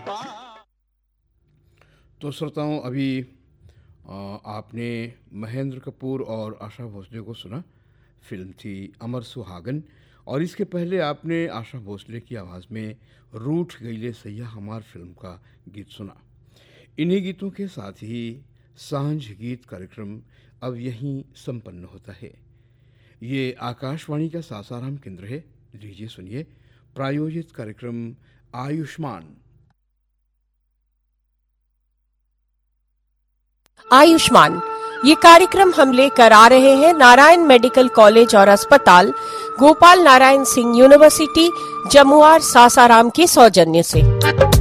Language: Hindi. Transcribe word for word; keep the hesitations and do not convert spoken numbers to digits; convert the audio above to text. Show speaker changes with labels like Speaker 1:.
Speaker 1: तो श्रोताओं, अभी आ, आपने महेंद्र कपूर और आशा भोसले को सुना। फिल्म थी अमर सुहागन। और इसके पहले आपने आशा भोसले की आवाज़ में रूठ गईले सैया हमार फिल्म का गीत सुना। इन्हीं गीतों के साथ ही सांझ गीत कार्यक्रम अब यहीं संपन्न होता है। ये आकाशवाणी का सासाराम केंद्र है। लीजिए सुनिए प्रायोजित कार्यक्रम आयुष्मान।
Speaker 2: आयुष्मान ये कार्यक्रम हम लेकर आ रहे हैं नारायण मेडिकल कॉलेज और अस्पताल, गोपाल नारायण सिंह यूनिवर्सिटी, जमुआर, सासाराम के सौजन्य से।